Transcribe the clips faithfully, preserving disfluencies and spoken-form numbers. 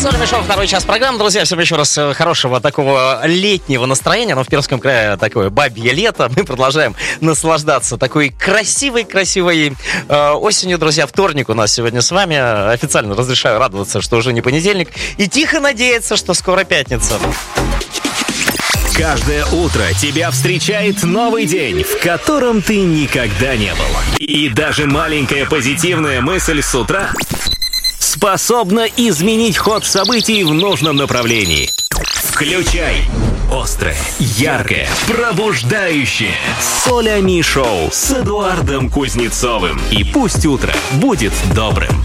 Соль Шоу, второй час программы. Друзья, всем еще раз хорошего такого летнего настроения. Но в Пермском крае такое бабье лето. Мы продолжаем наслаждаться такой красивой-красивой э, осенью. Друзья, вторник у нас сегодня с вами. Официально разрешаю радоваться, что уже не понедельник. И тихо надеяться, что скоро пятница. Каждое утро тебя встречает новый день, в котором ты никогда не был. И даже маленькая позитивная мысль с утра способна изменить ход событий в нужном направлении. Включай острое, яркое, пробуждающее Солями Шоу с Эдуардом Кузнецовым. И пусть утро будет добрым.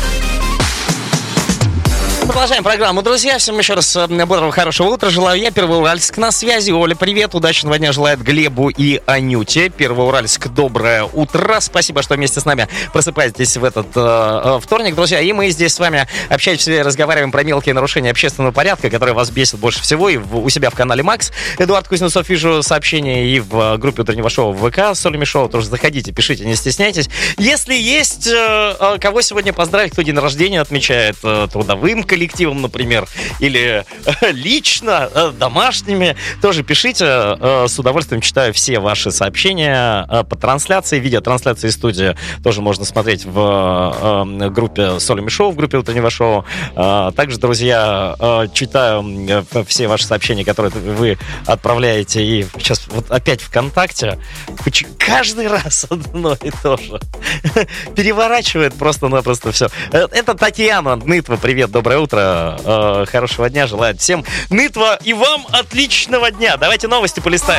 Продолжаем программу, друзья. Всем еще раз бодрого, хорошего утра желаю я. Первоуральск на связи. Оля, привет. Удачного дня желает Глебу и Анюте. Первоуральск, доброе утро. Спасибо, что вместе с нами просыпаетесь в этот э, вторник, друзья. И мы здесь с вами общаемся и разговариваем про мелкие нарушения общественного порядка, которые вас бесят больше всего. И в, у себя в канале Макс. Эдуард Кузнецов, вижу сообщения и в группе утреннего шоу в ВК Солями Шоу. Тоже заходите, пишите, не стесняйтесь. Если есть э, кого сегодня поздравить, кто день рождения отмечает, э, трудовым коллективом, например, или э, лично, э, домашними, тоже пишите. Э, с удовольствием читаю все ваши сообщения э, по трансляции. Видеотрансляции студии тоже можно смотреть в э, группе Солями Шоу, в группе утреннего шоу. Э, также, друзья, э, читаю э, все ваши сообщения, которые вы отправляете. И сейчас вот опять ВКонтакте каждый раз одно и то же. Переворачивает просто-напросто все. Это Татьяна Нытва. Привет, доброе утро. Утро, э, хорошего дня желает всем Нытва и вам отличного дня. Давайте новости полистаем.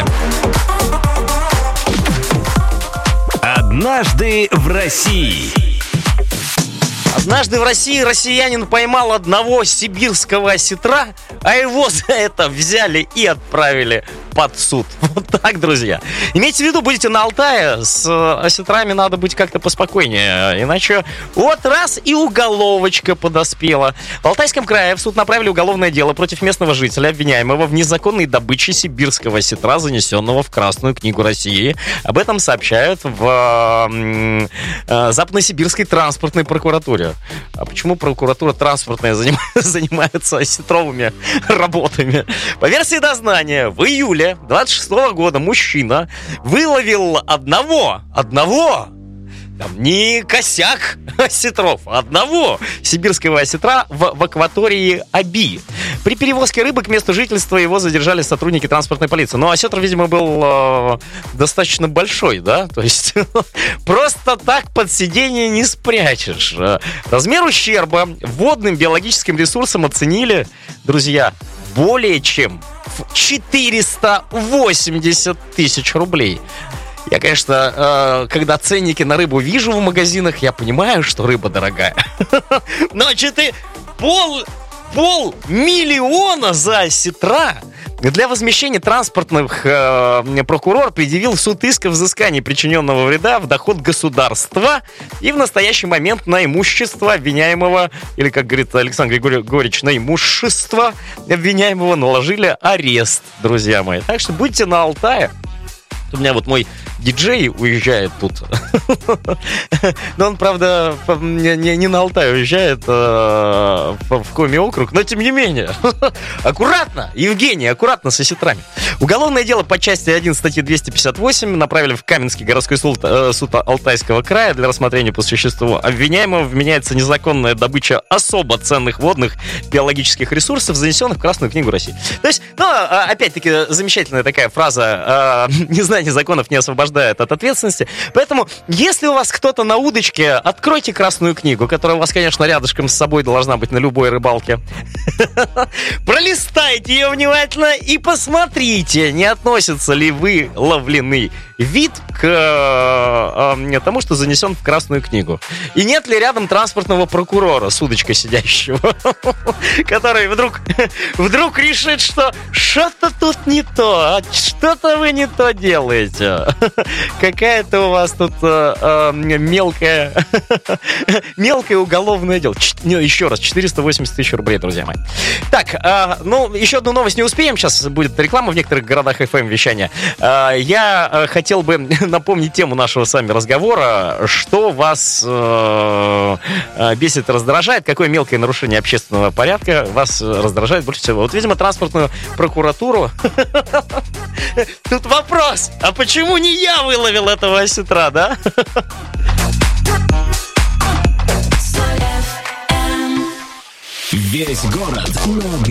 Однажды в России. Однажды в России россиянин поймал одного сибирского осетра, а его за это взяли и отправили под суд. Вот так, друзья. Имейте в виду, будете на Алтае, с осетрами надо быть как-то поспокойнее, иначе вот раз и уголовочка подоспела. В Алтайском крае в суд направили уголовное дело против местного жителя, обвиняемого в незаконной добыче сибирского осетра, занесенного в Красную книгу России. Об этом сообщают в э, э, Западно-Сибирской транспортной прокуратуре. А почему прокуратура транспортная заним... занимается осетровыми работами? По версии дознания, в июле двадцать шестого года мужчина выловил одного, одного, там, не косяк осетров, одного сибирского осетра в, в акватории Аби. При перевозке рыбы к месту жительства его задержали сотрудники транспортной полиции. Но осетр, видимо, был э, достаточно большой, да? То есть просто так под сиденье не спрячешь. Размер ущерба водным биологическим ресурсам оценили, друзья, более чем в четыреста восемьдесят тысяч рублей. Я, конечно, когда ценники на рыбу вижу в магазинах, я понимаю, что рыба дорогая. Но четыре... Пол... Пол миллиона за осетра. Для возмещения транспортных э, прокурор предъявил в суд иск о взыскании причиненного вреда в доход государства и в настоящий момент на имущество обвиняемого, или, как говорит Александр Григорьевич, на имущество обвиняемого наложили арест, друзья мои. Так что будьте на Алтае. У меня вот мой диджей уезжает тут. Но он, правда, не, не на Алтай уезжает, а в Коми округ. Но, тем не менее, аккуратно, Евгений, аккуратно с осетрами. Уголовное дело по части один статьи двести пятьдесят восемь направили в Каменский городской суд, э, суд Алтайского края для рассмотрения по существу. Обвиняемого вменяется незаконная добыча особо ценных водных биологических ресурсов, занесенных в Красную книгу России. То есть, ну, опять-таки, замечательная такая фраза, э, незнание законов не освобождает от ответственности. Поэтому, если у вас кто-то на удочке, откройте Красную книгу, которая у вас, конечно, рядышком с собой должна быть на любой рыбалке. Пролистайте ее внимательно и посмотрите, не относится ли выловленный вид к э, тому, что занесен в Красную книгу. И нет ли рядом транспортного прокурора с удочкой сидящего, который вдруг, вдруг решит, что что-то тут не то, что-то вы не то делаете. Какая-то у вас тут э, э, мелкая мелкое уголовное дело. Ч- не, еще раз, четыреста восемьдесят тысяч рублей, друзья мои. Так, э, ну, еще одну новость не успеем. Сейчас будет реклама в некоторые некоторых городах эф эм вещания. Я хотел бы напомнить тему нашего с вами разговора. Что вас бесит, раздражает? Какое мелкое нарушение общественного порядка вас раздражает больше всего? Вот, видимо, транспортную прокуратуру. Тут вопрос, а почему не я выловил этого осетра, да? Весь город на